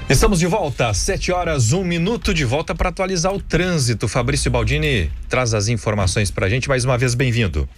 Estamos de volta, 7h01, de volta para atualizar o trânsito. Fabrício Baldini traz as informações para a gente. Mais uma vez, bem-vindo.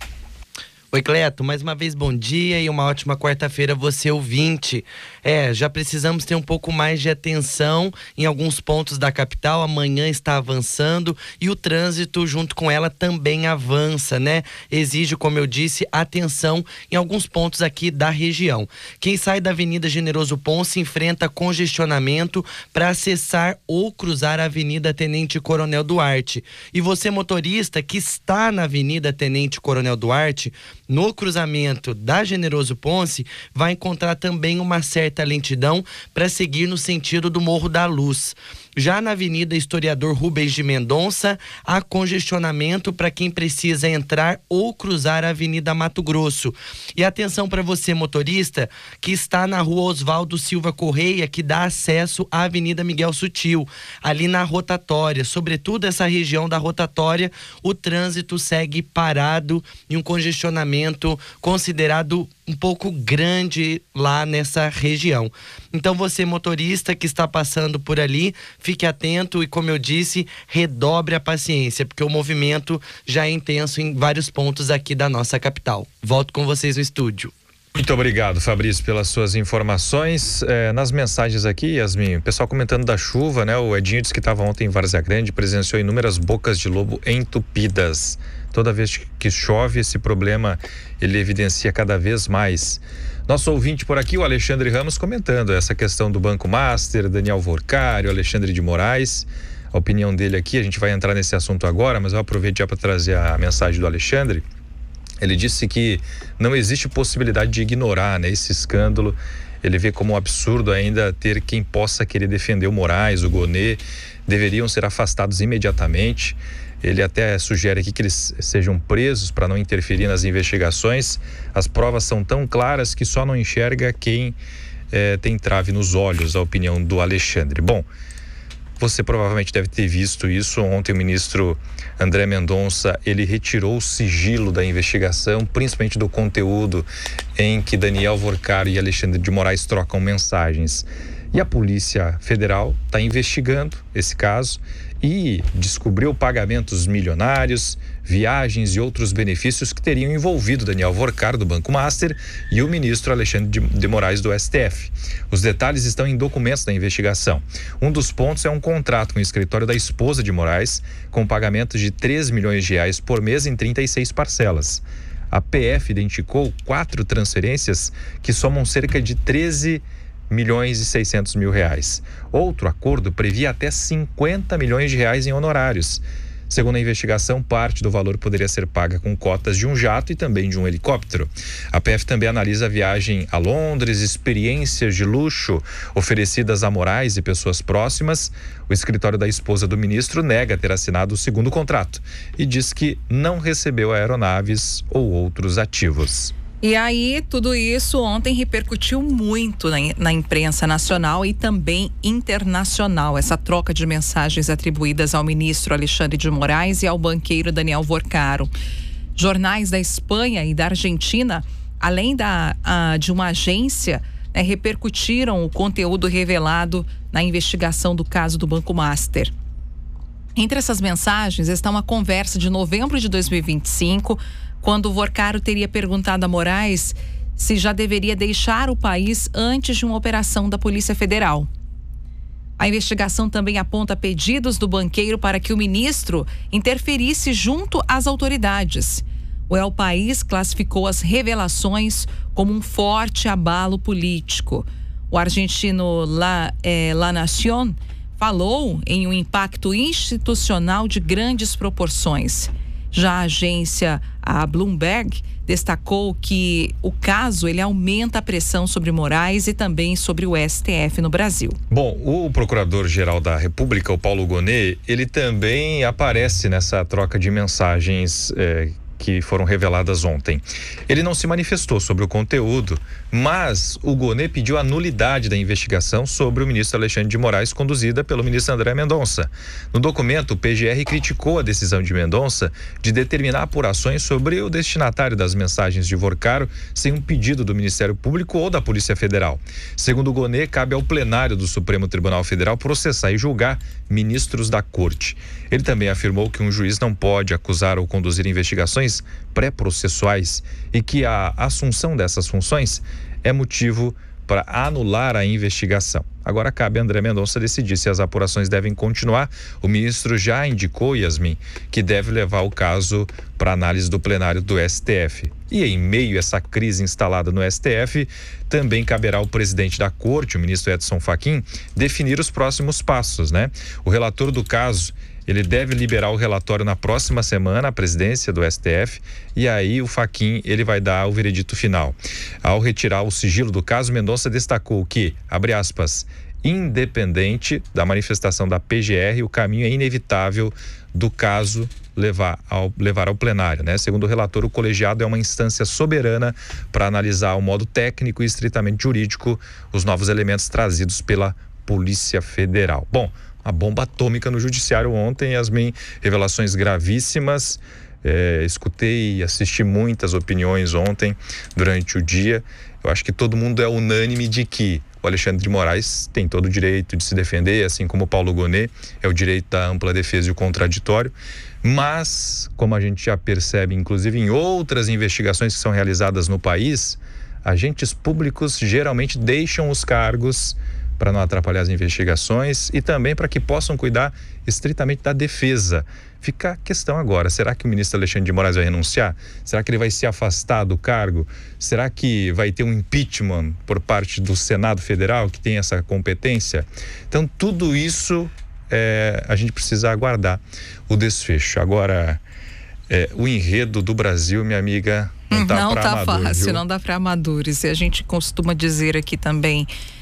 Oi, Cleto, mais uma vez bom dia e uma ótima quarta-feira você ouvinte. Já precisamos ter um pouco mais de atenção em alguns pontos da capital. Amanhã está avançando e o trânsito junto com ela também avança, né? Exige, como eu disse, atenção em alguns pontos aqui da região. Quem sai da Avenida Generoso Ponce enfrenta congestionamento para acessar ou cruzar a Avenida Tenente Coronel Duarte. E você, motorista que está na Avenida Tenente Coronel Duarte, no cruzamento da Generoso Ponce, vai encontrar também uma certa lentidão para seguir no sentido do Morro da Luz. Já na Avenida Historiador Rubens de Mendonça, há congestionamento para quem precisa entrar ou cruzar a Avenida Mato Grosso. E atenção para você, motorista, que está na Rua Oswaldo Silva Correia, que dá acesso à Avenida Miguel Sutil, ali na rotatória. Sobretudo essa região da rotatória, o trânsito segue parado e um congestionamento considerado um pouco grande lá nessa região. Então você, motorista que está passando por ali, fique atento e, como eu disse, redobre a paciência, porque o movimento já é intenso em vários pontos aqui da nossa capital. Volto com vocês no estúdio. Muito obrigado, Fabrício, pelas suas informações. Nas mensagens aqui, Yasmin, o pessoal comentando da chuva, né? O Edinho disse que estava ontem em Várzea Grande, presenciou inúmeras bocas de lobo entupidas. Toda vez que chove, esse problema ele evidencia cada vez mais. Nosso ouvinte por aqui, o Alexandre Ramos, comentando essa questão do Banco Master, Daniel Vorcário, Alexandre de Moraes. A opinião dele aqui, a gente vai entrar nesse assunto agora, mas eu aproveito já para trazer a mensagem do Alexandre. Ele disse que não existe possibilidade de ignorar, né, esse escândalo. Ele vê como um absurdo ainda ter quem possa querer defender o Moraes, o Gonê. Deveriam ser afastados imediatamente. Ele até sugere aqui que eles sejam presos para não interferir nas investigações. As provas são tão claras que só não enxerga quem tem trave nos olhos, a opinião do Alexandre. Bom, você provavelmente deve ter visto isso. Ontem o ministro André Mendonça, ele retirou o sigilo da investigação, principalmente do conteúdo em que Daniel Vorcário e Alexandre de Moraes trocam mensagens. E a Polícia Federal está investigando esse caso e descobriu pagamentos milionários, viagens e outros benefícios que teriam envolvido Daniel Vorcário do Banco Master e o ministro Alexandre de Moraes do STF. Os detalhes estão em documentos da investigação. Um dos pontos é um contrato com o escritório da esposa de Moraes, com pagamentos de R$3 milhões por mês em 36 parcelas. A PF identificou 4 transferências que somam cerca de R$13.600.000. Outro acordo previa até R$50 milhões em honorários. Segundo a investigação, parte do valor poderia ser paga com cotas de um jato e também de um helicóptero. A PF também analisa a viagem a Londres, experiências de luxo oferecidas a Moraes e pessoas próximas. O escritório da esposa do ministro nega ter assinado o segundo contrato e diz que não recebeu aeronaves ou outros ativos. E aí, tudo isso ontem repercutiu muito na imprensa nacional e também internacional. Essa troca de mensagens atribuídas ao ministro Alexandre de Moraes e ao banqueiro Daniel Vorcário. Jornais da Espanha e da Argentina, além de uma agência, repercutiram o conteúdo revelado na investigação do caso do Banco Master. Entre essas mensagens está uma conversa de novembro de 2025, quando o Vorcário teria perguntado a Moraes se já deveria deixar o país antes de uma operação da Polícia Federal. A investigação também aponta pedidos do banqueiro para que o ministro interferisse junto às autoridades. O El País classificou as revelações como um forte abalo político. O argentino La Nación falou em um impacto institucional de grandes proporções. Já a agência Bloomberg destacou que o caso ele aumenta a pressão sobre Moraes e também sobre o STF no Brasil. Bom, o Procurador-Geral da República, o Paulo Gonê, ele também aparece nessa troca de mensagens que foram reveladas ontem. Ele não se manifestou sobre o conteúdo, mas o Gonê pediu a nulidade da investigação sobre o ministro Alexandre de Moraes, conduzida pelo ministro André Mendonça. No documento, o PGR criticou a decisão de Mendonça de determinar apurações sobre o destinatário das mensagens de Vorcaro sem um pedido do Ministério Público ou da Polícia Federal. Segundo o Gonê, cabe ao plenário do Supremo Tribunal Federal processar e julgar ministros da Corte. Ele também afirmou que um juiz não pode acusar ou conduzir investigações pré-processuais e que a assunção dessas funções é motivo para anular a investigação. Agora cabe a André Mendonça decidir se as apurações devem continuar. O ministro já indicou, Yasmin, que deve levar o caso para análise do plenário do STF. E em meio a essa crise instalada no STF, também caberá ao presidente da Corte, o ministro Edson Fachin, definir os próximos passos, né? O relator do caso, ele deve liberar o relatório na próxima semana à presidência do STF e aí o Fachin, ele vai dar o veredito final. Ao retirar o sigilo do caso, Mendonça destacou que, abre aspas, independente da manifestação da PGR, o caminho é inevitável do caso levar ao plenário, né? Segundo o relator, o colegiado é uma instância soberana para analisar o modo técnico e estritamente jurídico os novos elementos trazidos pela Polícia Federal. Bom, a bomba atômica no judiciário ontem, Yasmin, revelações gravíssimas. Escutei e assisti muitas opiniões ontem durante o dia. Eu acho que todo mundo é unânime de que o Alexandre de Moraes tem todo o direito de se defender, assim como o Paulo Gonê, é o direito da ampla defesa e o contraditório. Mas, como a gente já percebe, inclusive em outras investigações que são realizadas no país, agentes públicos geralmente deixam os cargos para não atrapalhar as investigações e também para que possam cuidar estritamente da defesa. Fica a questão agora, será que o ministro Alexandre de Moraes vai renunciar? Será que ele vai se afastar do cargo? Será que vai ter um impeachment por parte do Senado Federal, que tem essa competência? Então, tudo isso a gente precisa aguardar o desfecho. Agora, o enredo do Brasil, minha amiga, não tá fácil, viu? Não dá para amadores. E a gente costuma dizer aqui também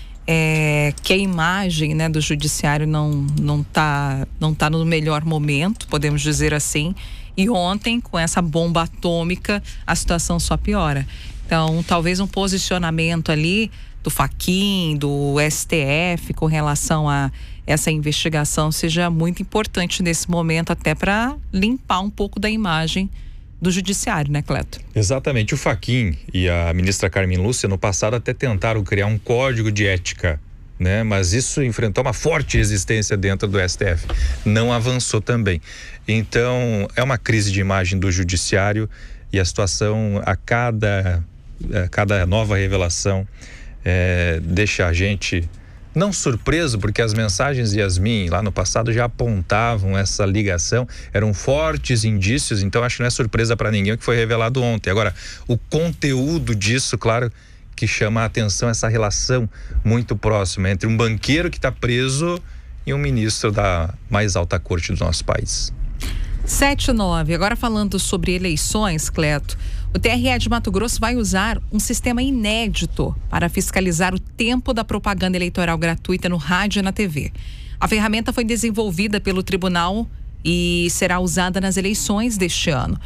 que a imagem, né, do judiciário não tá no melhor momento, podemos dizer assim, e ontem, com essa bomba atômica, a situação só piora. Então, talvez um posicionamento ali do Fachin, do STF, com relação a essa investigação, seja muito importante nesse momento, até para limpar um pouco da imagem do judiciário, né, Cleto? Exatamente. O Fachin e a ministra Carmen Lúcia, no passado, até tentaram criar um código de ética, né? Mas isso enfrentou uma forte resistência dentro do STF. Não avançou também. Então, é uma crise de imagem do judiciário e a situação, a cada nova revelação, deixa a gente não surpreso, porque as mensagens de Yasmin lá no passado já apontavam essa ligação, eram fortes indícios, então acho que não é surpresa para ninguém o que foi revelado ontem. Agora, o conteúdo disso, claro, que chama a atenção, essa relação muito próxima entre um banqueiro que está preso e um ministro da mais alta corte do nosso país. 7:09, agora falando sobre eleições, Cleto, o TRE de Mato Grosso vai usar um sistema inédito para fiscalizar o tempo da propaganda eleitoral gratuita no rádio e na TV. A ferramenta foi desenvolvida pelo tribunal e será usada nas eleições deste ano.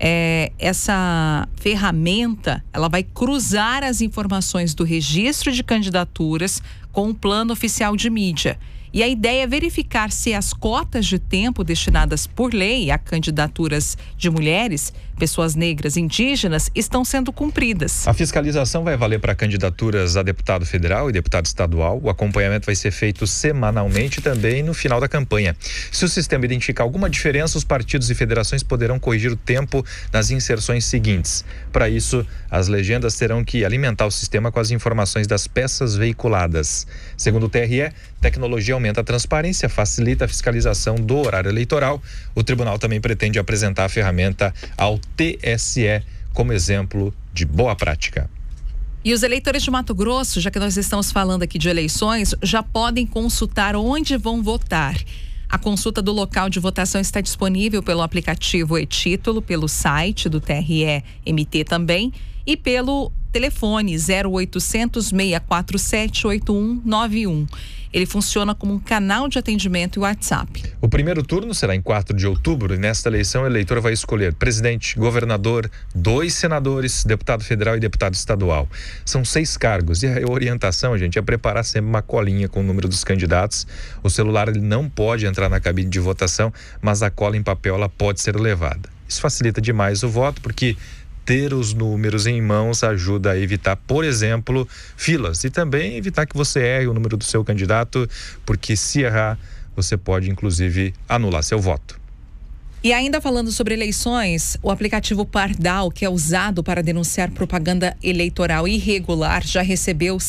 Essa ferramenta, ela vai cruzar as informações do registro de candidaturas com o plano oficial de mídia. E a ideia é verificar se as cotas de tempo destinadas por lei a candidaturas de mulheres, pessoas negras e indígenas estão sendo cumpridas. A fiscalização vai valer para candidaturas a deputado federal e deputado estadual. O acompanhamento vai ser feito semanalmente também no final da campanha. Se o sistema identificar alguma diferença, os partidos e federações poderão corrigir o tempo nas inserções seguintes. Para isso, as legendas terão que alimentar o sistema com as informações das peças veiculadas. Segundo o TRE, tecnologia aumenta a transparência, facilita a fiscalização do horário eleitoral. O tribunal também pretende apresentar a ferramenta ao TSE como exemplo de boa prática. E os eleitores de Mato Grosso, já que nós estamos falando aqui de eleições, já podem consultar onde vão votar. A consulta do local de votação está disponível pelo aplicativo e-Título, pelo site do TRE-MT também e pelo telefone 0800 647 8191. Ele funciona como um canal de atendimento e WhatsApp. O primeiro turno será em 4 de outubro e nesta eleição o eleitor vai escolher presidente, governador, 2 senadores, deputado federal e deputado estadual. São 6 cargos e a orientação, gente, é preparar sempre uma colinha com o número dos candidatos. O celular ele não pode entrar na cabine de votação, mas a cola em papel ela pode ser levada. Isso facilita demais o voto porque ter os números em mãos ajuda a evitar, por exemplo, filas e também evitar que você erre o número do seu candidato, porque se errar, você pode inclusive anular seu voto. E ainda falando sobre eleições, o aplicativo Pardal, que é usado para denunciar propaganda eleitoral irregular, já recebeu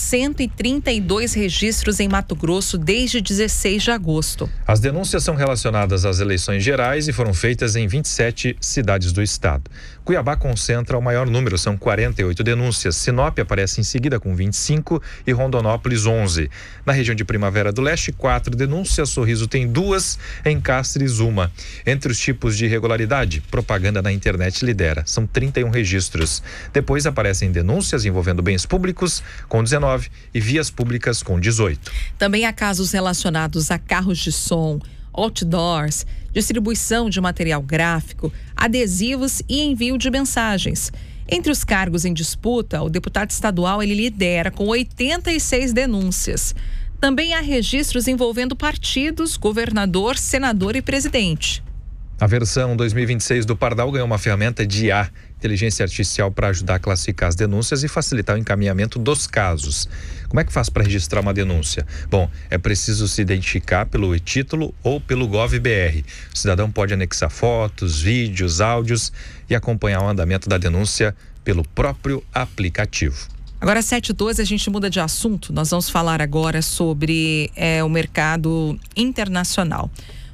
132 registros em Mato Grosso desde 16 de agosto. As denúncias são relacionadas às eleições gerais e foram feitas em 27 cidades do estado. Cuiabá concentra o maior número, são 48 denúncias. Sinop aparece em seguida com 25 e Rondonópolis 11. Na região de Primavera do Leste, 4 denúncias, Sorriso tem 2, em Cáceres 1. Entre os tipos de irregularidade, propaganda na internet lidera, são 31 registros. Depois aparecem denúncias envolvendo bens públicos com 19 e vias públicas com 18. Também há casos relacionados a carros de som, outdoors, distribuição de material gráfico, adesivos e envio de mensagens. Entre os cargos em disputa, o deputado estadual ele lidera com 86 denúncias. Também há registros envolvendo partidos, governador, senador e presidente. A versão 2026 do Pardal ganhou uma ferramenta de IA, inteligência artificial, para ajudar a classificar as denúncias e facilitar o encaminhamento dos casos. Como é que faz para registrar uma denúncia? Bom, é preciso se identificar pelo e-título ou pelo GovBR. O cidadão pode anexar fotos, vídeos, áudios e acompanhar o andamento da denúncia pelo próprio aplicativo. Agora, 7h12, a gente muda de assunto. Nós vamos falar agora sobre o mercado internacional.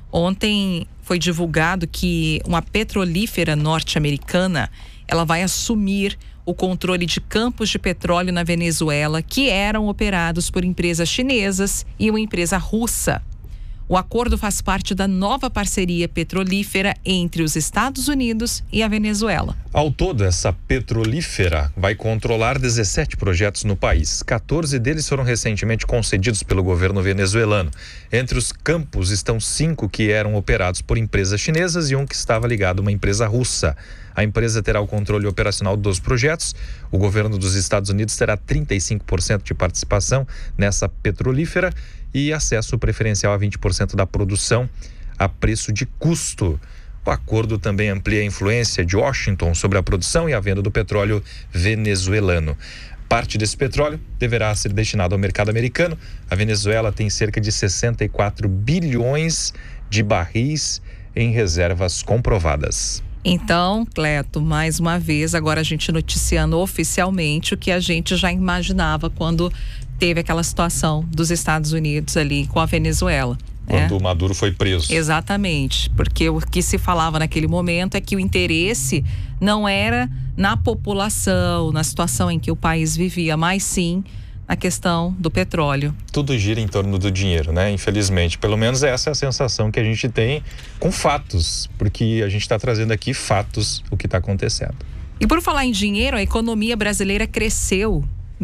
Ontem foi divulgado que uma petrolífera norte-americana, ela vai assumir o controle de campos de petróleo na Venezuela que eram operados por empresas chinesas e uma empresa russa. O acordo faz parte da nova parceria petrolífera entre os Estados Unidos e a Venezuela. Ao todo, essa petrolífera vai controlar 17 projetos no país. 14 deles foram recentemente concedidos pelo governo venezuelano. Entre os campos estão 5 que eram operados por empresas chinesas e um que estava ligado a uma empresa russa. A empresa terá o controle operacional dos projetos. O governo dos Estados Unidos terá 35% de participação nessa petrolífera e acesso preferencial a 20% da produção a preço de custo. O acordo também amplia a influência de Washington sobre a produção e a venda do petróleo venezuelano. Parte desse petróleo deverá ser destinado ao mercado americano. A Venezuela tem cerca de 64 bilhões de barris em reservas comprovadas. Então, Cleto, mais uma vez, agora a gente noticiando oficialmente o que a gente já imaginava quando teve aquela situação dos Estados Unidos ali com a Venezuela. Quando o Maduro foi preso. Exatamente, porque o que se falava naquele momento é que o interesse não era na população, na situação em que o país vivia, mas sim na questão do petróleo. Tudo gira em torno do dinheiro, né? Infelizmente, pelo menos essa é a sensação que a gente tem com fatos, porque a gente está trazendo aqui fatos, o que está acontecendo. E por falar em dinheiro, a economia brasileira cresceu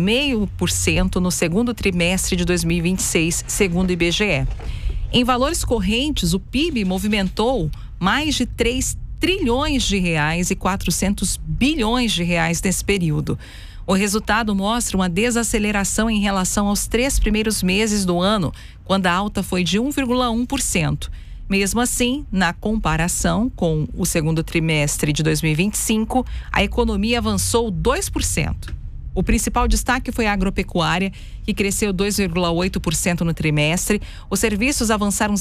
0,5% no segundo trimestre de 2026, segundo o IBGE. Em valores correntes, o PIB movimentou mais de 3 trilhões de reais e 400 bilhões de reais nesse período. O resultado mostra uma desaceleração em relação aos 3 primeiros meses do ano, quando a alta foi de 1,1%. Mesmo assim, na comparação com o segundo trimestre de 2025, a economia avançou 2%. O principal destaque foi a agropecuária, que cresceu 2,8% no trimestre, os serviços avançaram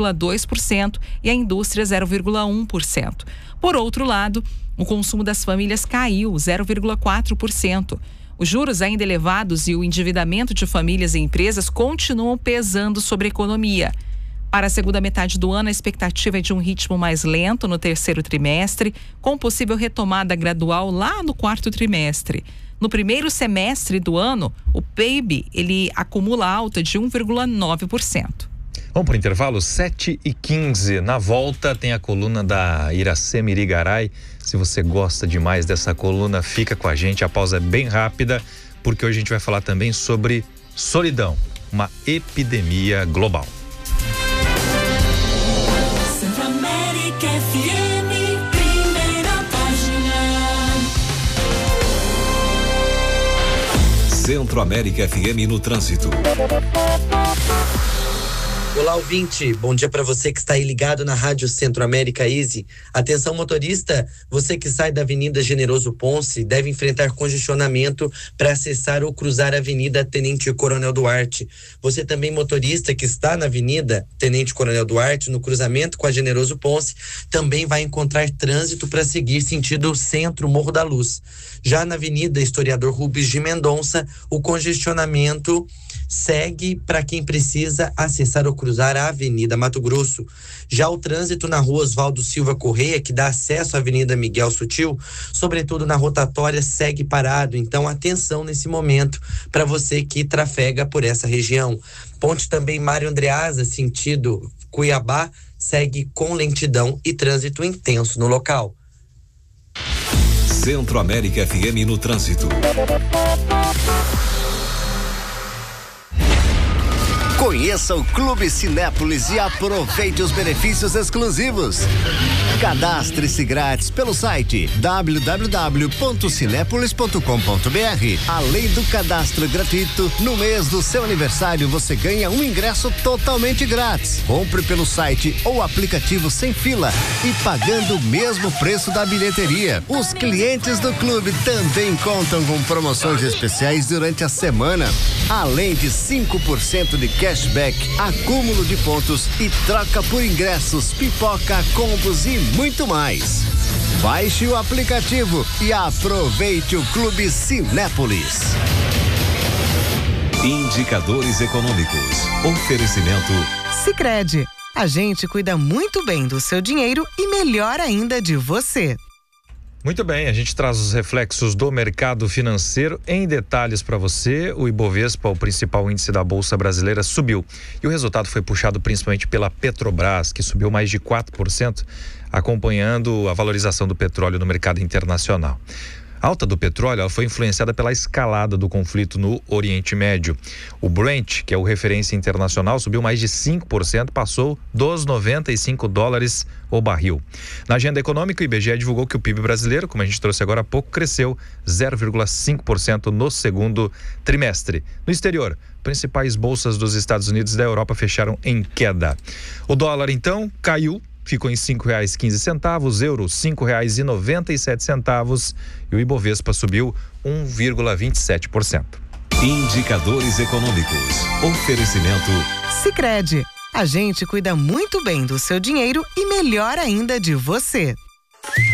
0,2% e a indústria 0,1%. Por outro lado, o consumo das famílias caiu 0,4%. Os juros ainda elevados e o endividamento de famílias e empresas continuam pesando sobre a economia. Para a segunda metade do ano, a expectativa é de um ritmo mais lento no terceiro trimestre, com possível retomada gradual lá no quarto trimestre. No primeiro semestre do ano, o PIB ele acumula alta de 1,9%. Vamos para o intervalo, 7h15. Na volta tem a coluna da Iracema Irigaray. Se você gosta demais dessa coluna, fica com a gente. A pausa é bem rápida, porque hoje a gente vai falar também sobre solidão, uma epidemia global. Centro-América FM, primeira página. Centro-América FM no trânsito. Olá, ouvinte. Bom dia para você que está aí ligado na Rádio Centro-América Easy. Atenção, motorista, você que sai da Avenida Generoso Ponce deve enfrentar congestionamento para acessar ou cruzar a Avenida Tenente Coronel Duarte. Você também, motorista que está na Avenida Tenente Coronel Duarte, no cruzamento com a Generoso Ponce, também vai encontrar trânsito para seguir sentido centro Morro da Luz. Já na Avenida Historiador Rubens de Mendonça, o congestionamento segue para quem precisa acessar ou cruzar a Avenida Mato Grosso. Já o trânsito na rua Oswaldo Silva Correia, que dá acesso à Avenida Miguel Sutil, sobretudo na rotatória, segue parado. Então, atenção nesse momento para você que trafega por essa região. Ponte também Mário Andreasa, sentido Cuiabá, segue com lentidão e trânsito intenso no local. Centro-América FM no trânsito. Conheça o Clube Cinépolis e aproveite os benefícios exclusivos. Cadastre-se grátis pelo site www.cinepolis.com.br. Além do cadastro gratuito, no mês do seu aniversário você ganha um ingresso totalmente grátis. Compre pelo site ou aplicativo sem fila e pagando o mesmo preço da bilheteria. Os clientes do clube também contam com promoções especiais durante a semana. Além de 5% de cashback, acúmulo de pontos e troca por ingressos, pipoca, combos e muito mais. Baixe o aplicativo e aproveite o Clube Cinépolis. Indicadores econômicos. Oferecimento Sicredi. A gente cuida muito bem do seu dinheiro e melhor ainda de você. Muito bem, a gente traz os reflexos do mercado financeiro em detalhes para você. O Ibovespa, o principal índice da Bolsa Brasileira, subiu. E o resultado foi puxado principalmente pela Petrobras, que subiu mais de 4%, acompanhando a valorização do petróleo no mercado internacional. A alta do petróleo foi influenciada pela escalada do conflito no Oriente Médio. O Brent, que é o referência internacional, subiu mais de 5%, passou dos $95 o barril. Na agenda econômica, o IBGE divulgou que o PIB brasileiro, como a gente trouxe agora há pouco, cresceu 0,5% no segundo trimestre. No exterior, principais bolsas dos Estados Unidos e da Europa fecharam em queda. O dólar, então, caiu. Ficou em R$ 5,15, euro R$ 5,97 e o Ibovespa subiu 1,27%. Indicadores econômicos. Oferecimento Sicredi. A gente cuida muito bem do seu dinheiro e melhor ainda de você.